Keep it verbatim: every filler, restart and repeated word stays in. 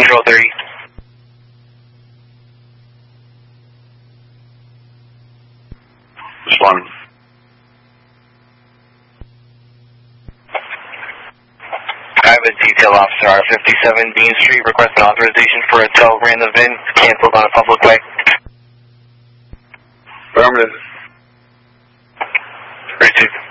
Control three. Respond. I have a detail officer, R fifty-seven Dean Street, requesting authorization for a tow random VIN canceled on a public way. Affirmative. Received.